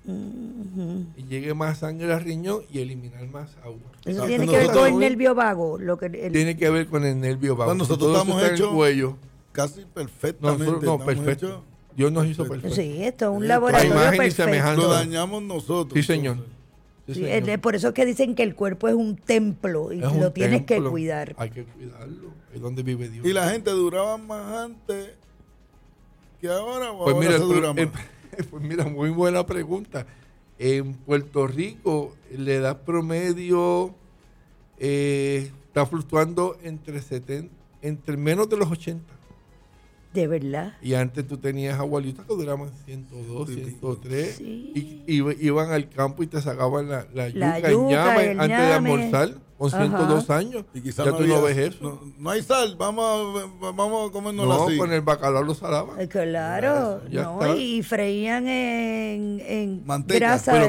Speaker 1: Ujú.
Speaker 3: y llegue más sangre al riñón y eliminar más agua.
Speaker 1: Eso
Speaker 2: Ah,
Speaker 1: tiene
Speaker 2: cuando
Speaker 1: que ver
Speaker 2: nosotros-
Speaker 1: con el nervio vago. Lo que el-
Speaker 3: Tiene que ver con el nervio vago.
Speaker 2: Cuando nosotros
Speaker 3: Todo eso
Speaker 2: estamos
Speaker 3: está en el
Speaker 2: hechos-
Speaker 3: cuello.
Speaker 2: Casi
Speaker 3: No,
Speaker 2: perfectamente.
Speaker 3: nosotros no,
Speaker 2: estamos
Speaker 3: perfecto.
Speaker 2: hechos.
Speaker 3: Dios nos hizo perfecto.
Speaker 1: Sí, esto es un
Speaker 2: Sí,
Speaker 1: laboratorio
Speaker 3: a imagen y
Speaker 1: perfecto.
Speaker 3: semejanza.
Speaker 2: Lo dañamos nosotros.
Speaker 3: Sí, señor.
Speaker 2: entonces.
Speaker 3: Sí,
Speaker 1: Sí,
Speaker 3: señor.
Speaker 1: es de- por eso es que dicen que el cuerpo es un templo y
Speaker 3: Es un
Speaker 1: lo tienes que
Speaker 3: templo.
Speaker 1: cuidar.
Speaker 3: Hay que cuidarlo. Es donde vive Dios.
Speaker 2: Y la gente duraba más antes que ahora o
Speaker 3: Pues
Speaker 2: ahora
Speaker 3: mira,
Speaker 2: se
Speaker 3: el
Speaker 2: dura
Speaker 3: pro-
Speaker 2: más.
Speaker 3: el- pues mira, muy buena pregunta. En Puerto Rico, la edad promedio eh, está fluctuando entre setenta, entre menos de los ochenta.
Speaker 1: De verdad.
Speaker 3: Y antes tú tenías abuelitas que duraban ciento dos,
Speaker 2: Sí.
Speaker 3: ciento tres.
Speaker 1: Sí.
Speaker 3: Y, y iban al campo y te sacaban la, la
Speaker 1: La
Speaker 3: yuca,
Speaker 1: yuca,
Speaker 3: en llame
Speaker 1: el
Speaker 3: antes de
Speaker 1: ñame.
Speaker 3: almorzar con
Speaker 1: Ajá.
Speaker 3: ciento dos años.
Speaker 2: Y quizás
Speaker 3: Ya tú no
Speaker 2: había-
Speaker 3: ves eso.
Speaker 2: No, no hay sal, vamos a, vamos a comernos
Speaker 3: No,
Speaker 2: así.
Speaker 3: con el bacalao lo salaban.
Speaker 1: Eh, Claro,
Speaker 3: Ya
Speaker 1: no,
Speaker 3: está.
Speaker 1: y freían en, en
Speaker 2: Manteca.
Speaker 1: grasa.
Speaker 3: Pero